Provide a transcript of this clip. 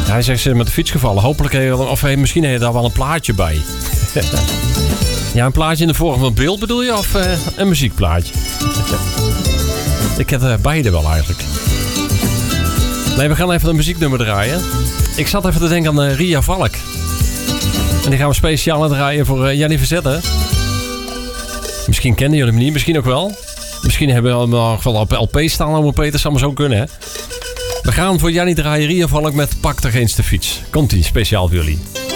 Hij zegt ze met de fiets gevallen. Hopelijk misschien heeft daar wel een plaatje bij. Ja, een plaatje in de vorm van een beeld bedoel je? Of een muziekplaatje? Ik heb beide wel eigenlijk. Nee, we gaan even een muzieknummer draaien. Ik zat even te denken aan Ria Valk. En die gaan we speciaal draaien voor Jannie Verzette. Misschien kennen jullie hem niet, misschien ook wel. Misschien hebben we hem nog wel op LP staan. Om Peter zou maar zo kunnen, hè. We gaan voor Jannie draaien Ria Valk met Pak toch eens de fiets. Komt-ie, speciaal voor jullie.